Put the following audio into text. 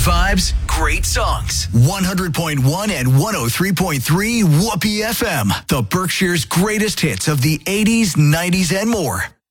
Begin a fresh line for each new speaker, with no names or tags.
vibes, great songs. 100.1 and 103.3 Whoopee FM. The Berkshire's greatest hits of the 80s, 90s, and more.